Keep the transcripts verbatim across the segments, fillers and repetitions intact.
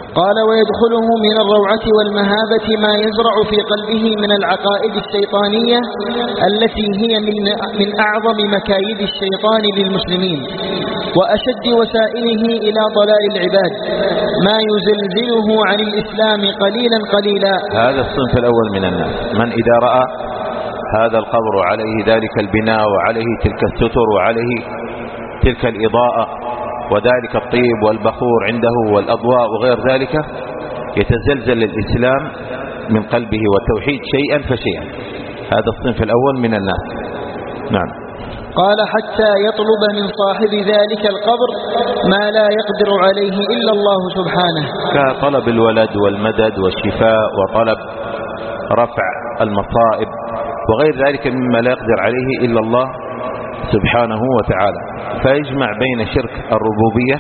قال: ويدخله من الروعة والمهابة ما يزرع في قلبه من العقائد الشيطانية التي هي من, من أعظم مكايد الشيطان للمسلمين وأشد وسائله إلى ضلال العباد، ما يزلزله عن الإسلام قليلا قليلا. هذا الصنف الأول من الناس، من إذا رأى هذا القبر وعليه ذلك البناء وعليه تلك الستر وعليه تلك الإضاءة وذلك الطيب والبخور عنده والأضواء وغير ذلك، يتزلزل الإسلام من قلبه والتوحيد شيئا فشيئا. هذا الصنف الأول من الناس. نعم. قال: حتى يطلب من صاحب ذلك القبر ما لا يقدر عليه إلا الله سبحانه، كطلب الولد والمدد والشفاء وطلب رفع المصائب وغير ذلك مما لا يقدر عليه إلا الله سبحانه وتعالى. فيجمع بين شرك الربوبية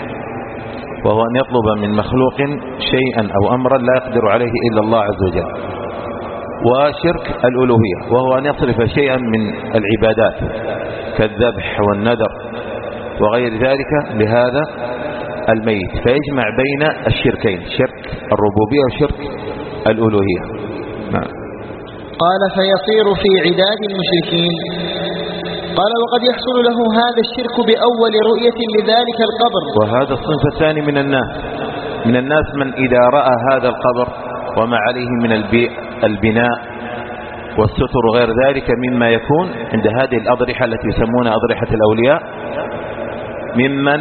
وهو أن يطلب من مخلوق شيئا أو أمرا لا يقدر عليه إلا الله عز وجل، وشرك الألوهية وهو أن يصرف شيئا من العبادات كالذبح والنذر وغير ذلك لهذا الميت. فيجمع بين الشركين، شرك الربوبية وشرك الألوهية. نعم. قال: فيصير في عداد المشركين. قال: وقد يحصل له هذا الشرك بأول رؤية لذلك القبر. وهذا الصنف الثاني من الناس، من الناس من إذا رأى هذا القبر وما عليه من البناء والستر وغير ذلك مما يكون عند هذه الأضرحة التي يسمونها أضرحة الأولياء، ممن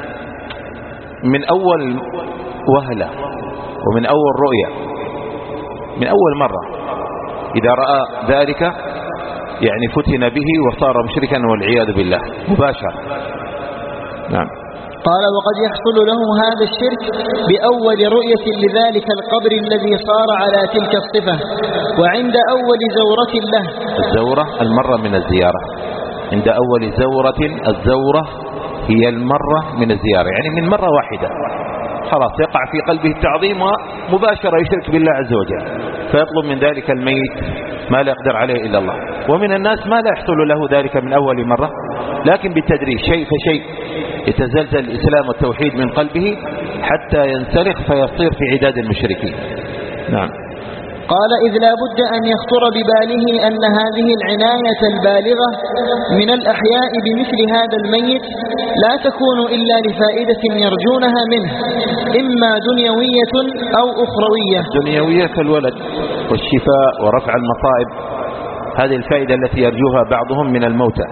من أول وهلة ومن أول رؤية من أول مرة إذا رأى ذلك يعني فتن به وصار مشركا والعياذ بالله مباشرة. نعم. قال: وقد يحصل له هذا الشرك بأول رؤية لذلك القبر الذي صار على تلك الصفة وعند أول زورة له. الزورة المرة من الزيارة، عند أول زورة. الزورة هي المرة من الزيارة، يعني من مرة واحدة خلاص يقع في قلبه التعظيم ومباشرة يشرك بالله عز وجل، فيطلب من ذلك الميت ما لا يقدر عليه إلا الله. ومن الناس ما لا يحصل له ذلك من أول مرة، لكن بالتدريج شيء فشيء يتزلزل الإسلام والتوحيد من قلبه حتى ينسلخ فيصير في عداد المشركين. نعم. قال: إذ لا بد أن يخطر بباله أن هذه العناية البالغة من الأحياء بمثل هذا الميت لا تكون إلا لفائدة يرجونها منه، إما دنيوية أو أخروية. دنيوية كالولد والشفاء ورفع المصائب، هذه الفائدة التي يرجوها بعضهم من الموتى،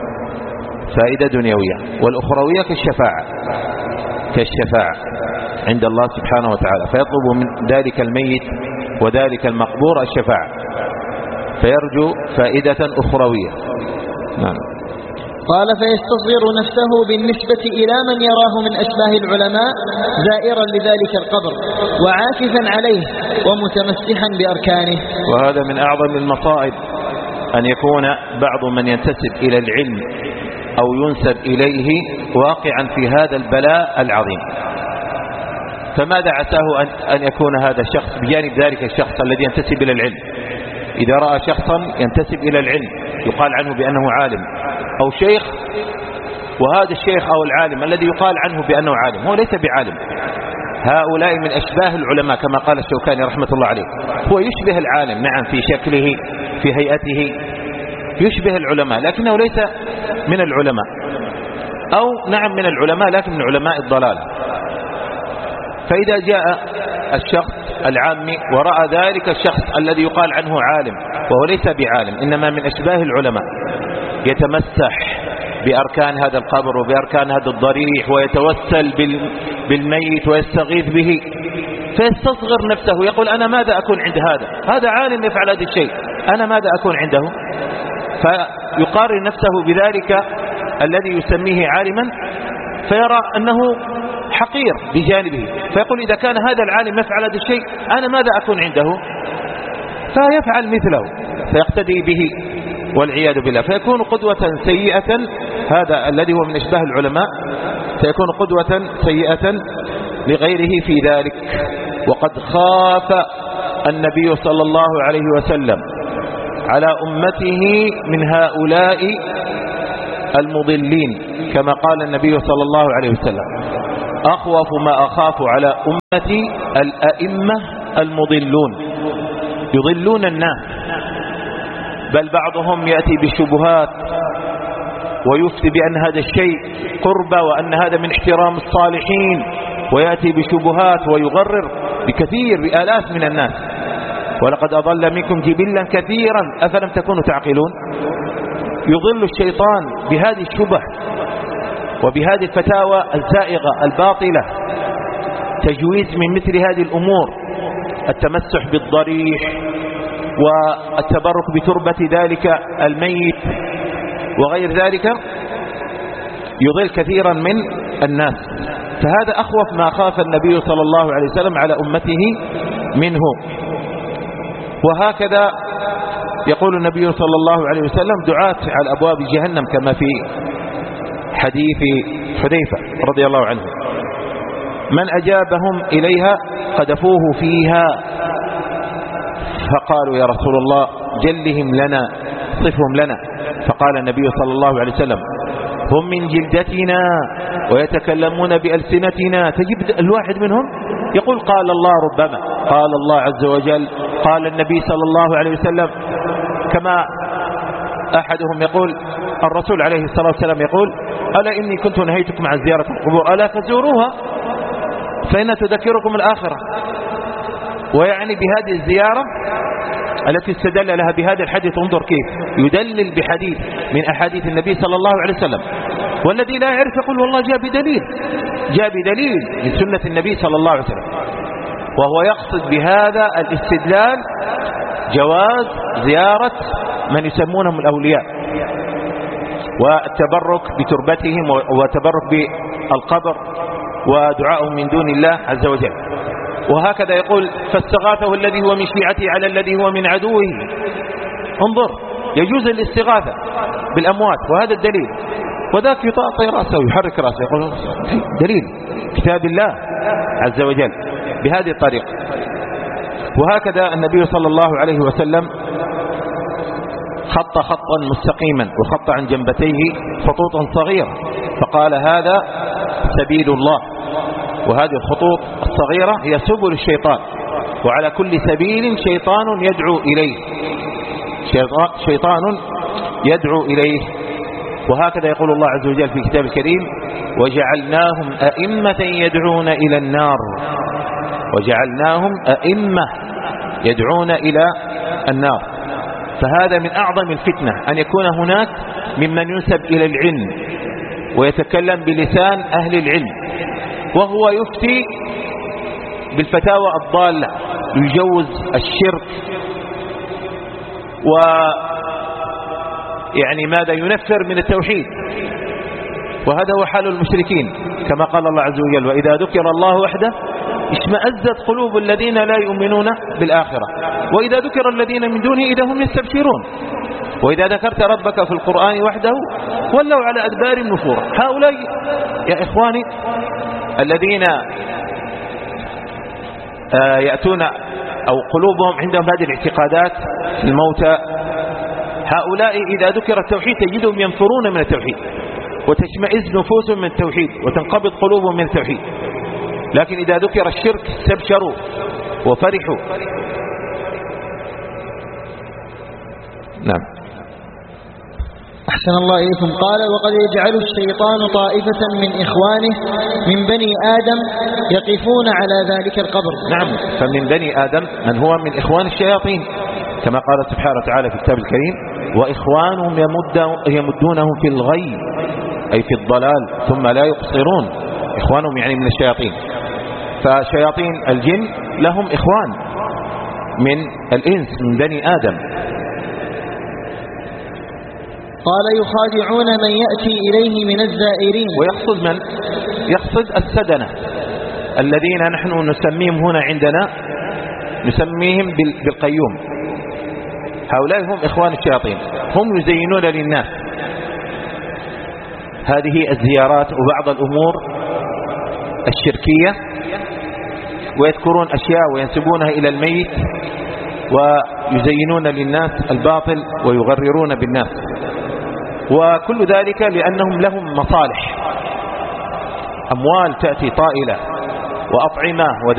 فائدة دنيوية. والأخروية كالشفاعة كالشفاعة عند الله سبحانه وتعالى، فيطلب من ذلك الميت وذلك المقبور الشفاعة، فيرجو فائدة أخروية. نعم. قال: فيستصغر نفسه بالنسبة إلى من يراه من أشباه العلماء زائرا لذلك القبر وعاكفا عليه ومتمسحا بأركانه. وهذا من أعظم المصائب أن يكون بعض من ينتسب إلى العلم أو ينسب إليه واقعا في هذا البلاء العظيم. فماذا عساه أن يكون هذا الشخص بجانب ذلك الشخص الذي ينتسب إلى العلم؟ إذا رأى شخصا ينتسب إلى العلم يقال عنه بأنه عالم أو شيخ، وهذا الشيخ أو العالم الذي يقال عنه بأنه عالم هو ليس بعالم، هؤلاء من أشباه العلماء كما قال الشوكاني رحمة الله عليه، هو يشبه العالم نعم في شكله في هيئته يشبه العلماء لكنه ليس من العلماء، أو نعم من العلماء لكن من علماء الضلال. فإذا جاء الشخص العامي ورأى ذلك الشخص الذي يقال عنه عالم وهو ليس بعالم إنما من أشباه العلماء، يتمسح بأركان هذا القبر وبأركان هذا الضريح ويتوسل بالميت ويستغيث به، فيستصغر نفسه يقول أنا ماذا أكون عند هذا هذا عالم يفعل هذا الشيء، أنا ماذا أكون عنده؟ فيقارن نفسه بذلك الذي يسميه عالما فيرى أنه حقير بجانبه، فيقول إذا كان هذا العالم يفعل هذا الشيء أنا ماذا أكون عنده؟ فيفعل مثله فيقتدي به والعياذ بالله، فيكون قدوة سيئة. هذا الذي هو من أشباه العلماء سيكون قدوة سيئة لغيره في ذلك. وقد خاف النبي صلى الله عليه وسلم على أمته من هؤلاء المضلين كما قال النبي صلى الله عليه وسلم أخوف ما أخاف على أمتي الأئمة المضلون، يضلون الناس، بل بعضهم يأتي بالشبهات ويفتي بأن هذا الشيء قربة وأن هذا من احترام الصالحين، ويأتي بشبهات ويغرر بكثير بآلاف من الناس. ولقد أضل منكم جبلا كثيرا أفلم تكونوا تعقلون. يضل الشيطان بهذه الشبه وبهذه الفتاوى الزائغة الباطلة، تجويز من مثل هذه الأمور، التمسح بالضريح والتبرك بتربة ذلك الميت وغير ذلك، يضل كثيرا من الناس. فهذا أخوف ما خاف النبي صلى الله عليه وسلم على أمته منه. وهكذا يقول النبي صلى الله عليه وسلم: دعاة على أبواب جهنم، كما في حديث حذيفة رضي الله عنه: من أجابهم إليها قذفوه فيها. فقالوا: يا رسول الله جلهم لنا، صفهم لنا. فقال النبي صلى الله عليه وسلم: هم من جلدتنا ويتكلمون بألسنتنا. تجد الواحد منهم يقول قال الله، ربما قال الله عز وجل، قال النبي صلى الله عليه وسلم، كما أحدهم يقول الرسول عليه الصلاة والسلام يقول: ألا إني كنت نهيتكم عن زيارة القبور ألا فزوروها فإن تذكركم الآخرة. ويعني بهذه الزيارة التي استدل لها بهذا الحديث، انظر كيف يدلل بحديث من أحاديث النبي صلى الله عليه وسلم، والذي لا يعرف يقول والله جاء بدليل، جاء بدليل من سنة النبي صلى الله عليه وسلم. وهو يقصد بهذا الاستدلال جواز زيارة من يسمونهم الأولياء، والتبرك بتربتهم وتبرك بالقبر ودعائهم من دون الله عز وجل. وهكذا يقول: فاستغاثه الذي هو من شيعته على الذي هو من عدوه. انظر، يجوز الاستغاثة بالأموات، وهذا الدليل. وذاك يطأطئ رأسه ويحرك رأسه يقول دليل كتاب الله عز وجل بهذه الطريقة. وهكذا النبي صلى الله عليه وسلم خط خطا مستقيما وخط عن جنبتيه خطوطا صغيرة، فقال: هذا سبيل الله. وهذه الخطوط الصغيرة هي سبل الشيطان، وعلى كل سبيل شيطان يدعو إليه، شيطان يدعو إليه. وهكذا يقول الله عز وجل في كتاب الكريم: وجعلناهم أئمة يدعون إلى النار. وجعلناهم أئمة يدعون إلى النار. فهذا من أعظم الفتنة أن يكون هناك ممن ينسب إلى العلم ويتكلم بلسان أهل العلم، وهو يفتي بالفتاوى الضالة، يجوز الشرك و يعني ماذا ينفر من التوحيد. وهذا هو حال المشركين، كما قال الله عز وجل: وإذا ذكر الله وحده اشمأزت قلوب الذين لا يؤمنون بالآخرة وإذا ذكر الذين من دونه إذا هم يستبشرون وإذا ذكرت ربك في القرآن وحده ولوا على أدبار نفورا. هؤلاء يا إخواني الذين يأتون أو قلوبهم عندهم هذه الاعتقادات في الموتى، هؤلاء إذا ذكر التوحيد تجدهم ينفرون من التوحيد وتشمئز نفوسهم من التوحيد وتنقبض قلوبهم من التوحيد. لكن إذا ذكر الشرك استبشروا وفرحوا. نعم. أحسن الله إليكم. قال: وقد يجعل الشيطان طائفة من إخوانه من بني آدم يقفون على ذلك القبر. نعم، فمن بني آدم من هو من إخوان الشياطين، كما قال سبحانه وتعالى في الكتاب الكريم: وإخوانهم يمدونهم في الغي، أي في الضلال، ثم لا يقصرون. إخوانهم يعني من الشياطين. فشياطين الجن لهم إخوان من الإنس من بني آدم. قال: يخادعون من يأتي إليه من الزائرين. ويقصد من؟ يقصد السدنة الذين نحن نسميهم هنا عندنا نسميهم بالقيوم. هؤلاء هم إخوان الشياطين، هم يزينون للناس هذه الزيارات وبعض الأمور الشركية، ويذكرون أشياء وينسبونها إلى الميت ويزينون للناس الباطل ويغررون بالناس، وكل ذلك لأنهم لهم مصالح. أموال تأتي طائلة وأطعمة